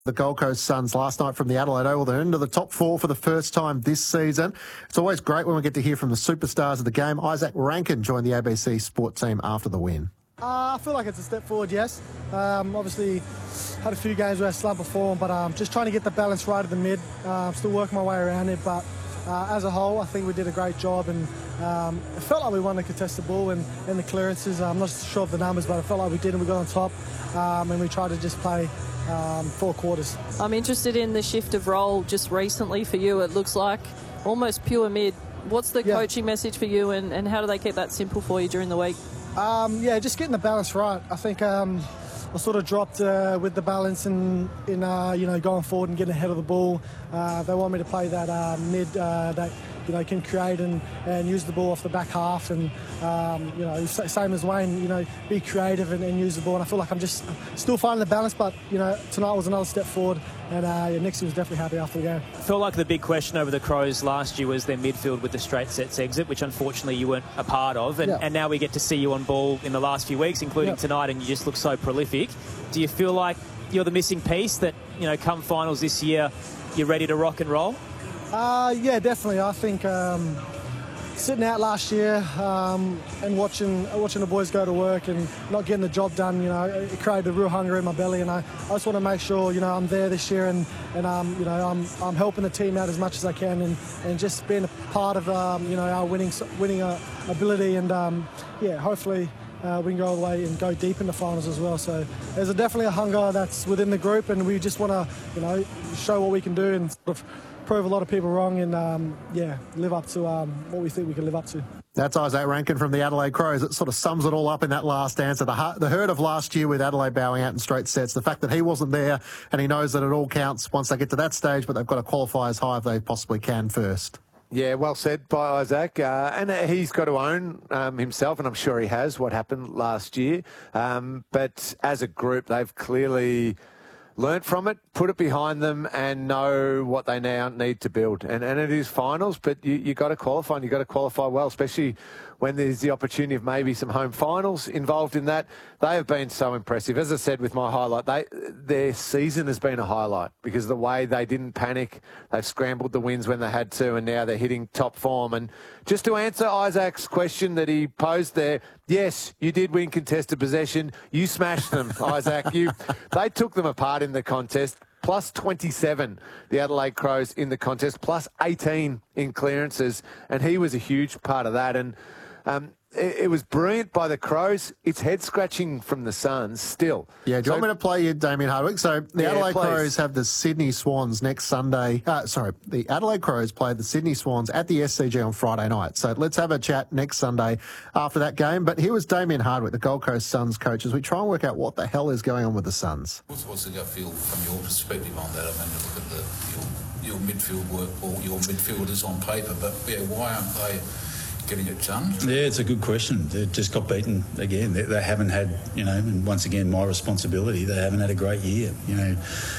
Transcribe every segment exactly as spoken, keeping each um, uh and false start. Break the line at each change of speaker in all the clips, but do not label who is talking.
The Gold Coast Suns last night from the Adelaide Oval. They're into the top four for the first time this season. It's always great when we get to hear from the superstars of the game. Isaac Rankin joined the A B C Sport team after the win.
Uh, I feel like it's a step forward, yes. Um, obviously, had a few games where I slumped before, but um, just trying to get the balance right at the mid. Uh, I'm still working my way around it, but uh, as a whole, I think we did a great job, and um, it felt like we won the contested ball and, and the clearances. I'm not sure of the numbers, but I felt like we did, and we got on top, um, and we tried to just play um, four quarters.
I'm interested in the shift of role just recently for you. It looks like almost pure mid. What's the yeah. coaching message for you, and, and how do they keep that simple for you during the week?
Um, yeah, just getting the balance right. I think um, I sort of dropped uh, with the balance in, in uh, you know, going forward and getting ahead of the ball. Uh, they want me to play that uh, mid uh, that you know can create and, and use the ball off the back half, and um, you know, same as Wayne, you know, be creative and, and use the ball. And I feel like I'm just still finding the balance, but you know, tonight was another step forward, and uh, yeah, Nixie was definitely happy after the game.
I felt like the big question over the Crows last year was their midfield with the straight sets exit, which unfortunately you weren't a part of, and,
yeah.
and now we get to see you on ball in the last few weeks, including
yeah.
tonight, and you just look so prolific. Do you feel like you're the missing piece that, you know, come finals this year, you're ready to rock and roll?
Uh, yeah, definitely. I think um, sitting out last year um, and watching watching the boys go to work and not getting the job done, you know, it created a real hunger in my belly, and I, I just want to make sure, you know, I'm there this year, and, and um, you know, I'm, I'm helping the team out as much as I can, and, and just being a part of, um, you know, our winning winning uh, ability, and um, yeah, hopefully uh, we can go all the way and go deep in the finals as well. So there's a, definitely a hunger that's within the group, and we just want to, you know, show what we can do and sort of prove a lot of people wrong, and um, yeah, live up to um, what we think we can live up to.
That's Isaac Rankin from the Adelaide Crows. It sort of sums it all up in that last answer. The, the hurt of last year with Adelaide bowing out in straight sets, the fact that he wasn't there, and he knows that it all counts once they get to that stage, but they've got to qualify as high as they possibly can first.
Yeah, well said by Isaac. Uh, and he's got to own um, himself, and I'm sure he has, what happened last year. Um, but as a group, they've clearly learnt from it, put it behind them, and know what they now need to build. And and it is finals, but you you got to qualify, and you got to qualify well, especially when there's the opportunity of maybe some home finals involved in that. They have been so impressive. As I said with my highlight, they their season has been a highlight because of the way they didn't panic. They've scrambled the wins when they had to, and now they're hitting top form. And just to answer Isaac's question that he posed there, yes, you did win contested possession. You smashed them, Isaac. You, they took them apart in the contest. Plus twenty-seven, the Adelaide Crows in the contest, plus eighteen in clearances, and he was a huge part of that. And um, it, it was brilliant by the Crows. It's head-scratching from the Suns still.
Yeah, do you
so,
want me to play you, Damien Hardwick? So the
yeah,
Adelaide
please.
Crows have the Sydney Swans next Sunday. Uh, sorry, the Adelaide Crows play the Sydney Swans at the S C G on Friday night. So let's have a chat next Sunday after that game. But here was Damien Hardwick, the Gold Coast Suns coach, as we try and work out what the hell is going on with the Suns.
What's, what's the gut feel from your perspective on that? I mean, look at the, your, your midfield work, or your midfielders on paper, but yeah, why aren't they getting it done?
Yeah, it's a good question. They just got beaten again. They, they haven't had, you know, and once again, my responsibility, they haven't had a great year. You know,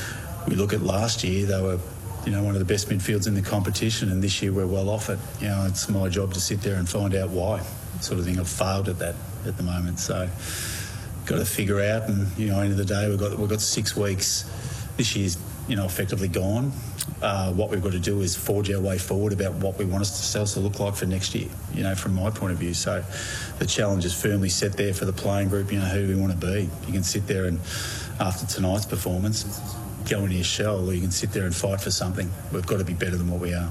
we look at last year, they were, you know, one of the best midfields in the competition, and this year we're well off it. You know, it's my job to sit there and find out why. Sort of thing. I've failed at that at the moment, so got to figure out. And you know, end of the day, we've got we've got six weeks. This year's, you know, effectively gone. Uh, what we've got to do is forge our way forward about what we want ourselves to look like for next year, you know, from my point of view. So the challenge is firmly set there for the playing group, you know, who we want to be. You can sit there and, after tonight's performance, go into your shell, or you can sit there and fight for something. We've got to be better than what we are.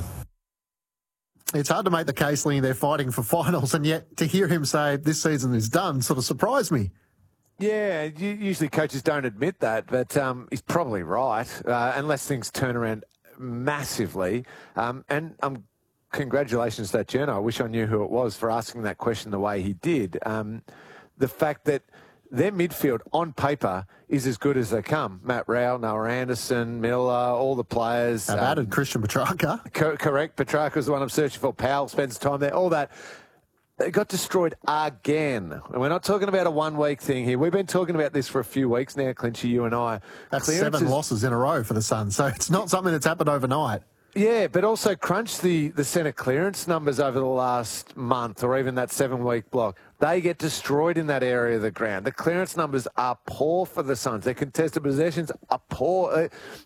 It's hard to make the case, Lee, they're fighting for finals, and yet to hear him say this season is done sort of surprised me.
Yeah, usually coaches don't admit that, but um, he's probably right, uh, unless things turn around massively. Um, and um, congratulations to that journo. I wish I knew who it was for asking that question the way he did. Um, the fact that their midfield, on paper, is as good as they come. Matt Rowell, Noah Anderson, Miller, all the players.
I've um, added Christian Petrarca.
Co- correct. Petrarca's the one I'm searching for. Powell spends time there. All that. They got destroyed again. And we're not talking about a one-week thing here. We've been talking about this for a few weeks now, Clinchy, you and I.
That's
Clearances,
seven losses in a row for the Suns, so it's not something that's happened overnight.
Yeah, but also crunch the, the centre clearance numbers over the last month, or even that seven-week block. They get destroyed in that area of the ground. The clearance numbers are poor for the Suns. Their contested possessions are poor.